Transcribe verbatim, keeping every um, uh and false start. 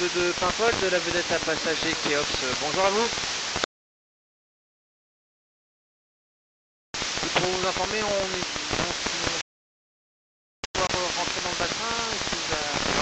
peu de Paimpol de la vedette à passagers Keops. Bonjour à vous. Et pour vous informer, on est